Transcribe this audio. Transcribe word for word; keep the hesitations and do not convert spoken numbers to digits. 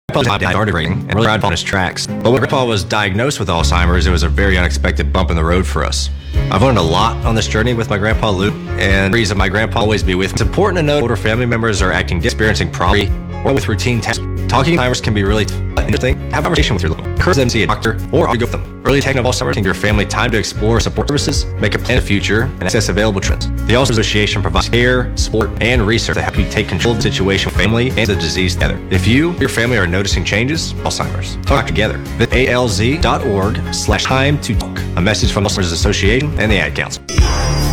Grandpa died started reading and really tried on his tracks. But when Grandpa was diagnosed with Alzheimer's, it was a very unexpected bump in the road for us. I've learned a lot on this journey with my grandpa Lou, and the reason my grandpa always be with me. It's important to know older family members are acting, experiencing problems, or with routine tasks. Talking to Alzheimer's can be really interesting. Have a conversation with your local. Encourage them to see a doctor or argue with them. Early detection of Alzheimer's gives your family time to explore support services, make a plan of the future, and access available treatments. The Alzheimer's Association provides care, support, and research to help you take control of the situation with family and the disease together. If you or your family are noticing changes, Alzheimer's, talk together. Visit A L Z dot org slash time to talk. A message from the Alzheimer's Association and the Ad Council.